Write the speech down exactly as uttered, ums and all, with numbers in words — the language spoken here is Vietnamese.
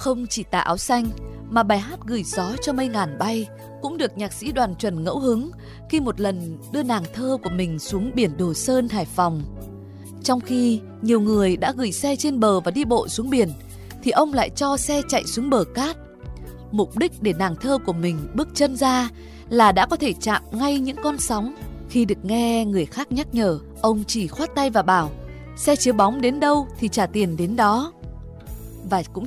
Không chỉ tà áo xanh mà bài hát Gửi gió cho mây ngàn bay cũng được nhạc sĩ Đoàn Chuẩn ngẫu hứng khi một lần đưa nàng thơ của mình xuống biển Đồ Sơn, Hải Phòng. Trong khi nhiều người đã gửi xe trên bờ và đi bộ xuống biển, thì ông lại cho xe chạy xuống bờ cát. Mục đích để nàng thơ của mình bước chân ra là đã có thể chạm ngay những con sóng. Khi được nghe người khác nhắc nhở, ông chỉ khoát tay và bảo xe chiếu bóng đến đâu thì trả tiền đến đó. Và cũng